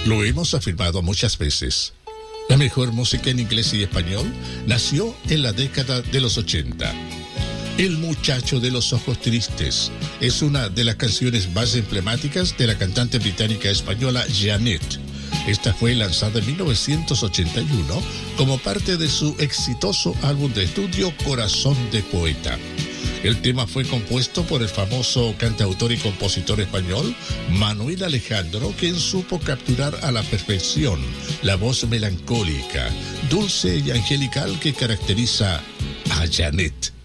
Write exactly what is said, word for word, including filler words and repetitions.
Lo hemos afirmado muchas veces. La mejor música en inglés y español nació en la década de los ochenta. El muchacho de los ojos tristes es una de las canciones más emblemáticas de la cantante británica española Janet. Esta fue lanzada en mil novecientos ochenta y uno como parte de su exitoso álbum de estudio Corazón de Poeta. El tema fue compuesto por el famoso cantautor y compositor español Manuel Alejandro, quien supo capturar a la perfección la voz melancólica, dulce y angelical que caracteriza a Janet.